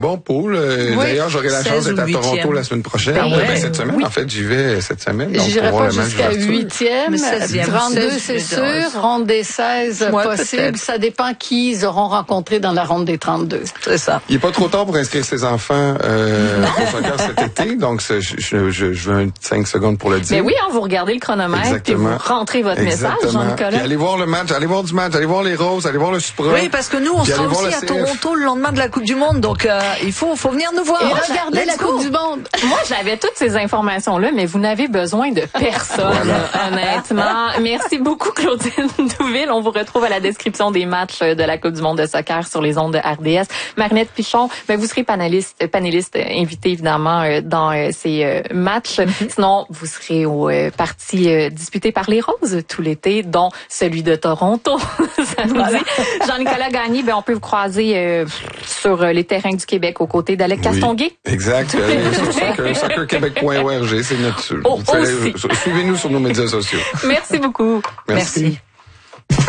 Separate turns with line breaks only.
Bon pool.
Oui,
D'ailleurs, j'aurai la chance d'être à Toronto la semaine prochaine. Cette semaine, en fait, j'y vais cette semaine. Donc,
j'irai pas jusqu'à
8e.
32, c'est sûr. Ronde des 16, possible. Peut-être. Ça dépend qui ils auront rencontré dans la ronde des 32.
C'est ça.
Il n'est pas trop tard pour inscrire ses enfants au soccer cet été. Donc, je veux 5 secondes pour le dire.
Mais oui, vous regardez le chronomètre et vous rentrez votre message, Jean-Nicolas.
Puis allez voir le match, allez voir du match, allez voir les Roses, allez voir le Supra.
Oui, parce que nous, on sera aussi à Toronto le lendemain de la Coupe du Monde. Donc, il faut venir nous voir.
Et regardez la Coupe du Monde.
Moi, j'avais toutes ces informations-là, mais vous n'avez besoin de personne, honnêtement. Merci beaucoup, Claudine Douville. On vous retrouve à la description des matchs de la Coupe du Monde de soccer sur les ondes de RDS. Marinette Pichon, vous serez panéliste invité, évidemment, dans ces matchs. Sinon, vous serez aux parties disputées par les Roses tout l'été, dont celui de Toronto. Ça nous dit. Jean-Nicolas Gagné, on peut vous croiser sur les terrains du Québec aux côtés d'Alec Castonguay.
Exact. Sur soccerquebec.org, c'est notre... Suivez-nous sur nos médias sociaux.
Merci beaucoup.
Merci.